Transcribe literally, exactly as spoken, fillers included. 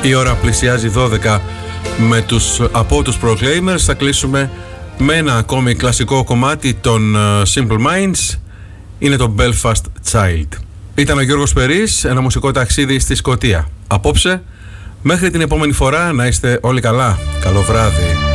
Η ώρα πλησιάζει δώδεκα με τους, από τους Proclaimers. Θα κλείσουμε με ένα ακόμη κλασικό κομμάτι των Simple Minds. Είναι το Belfast Child. Ήταν ο Γιώργος Περής, ένα μουσικό ταξίδι στη Σκωτία. Απόψε, μέχρι την επόμενη φορά, να είστε όλοι καλά. Καλό βράδυ.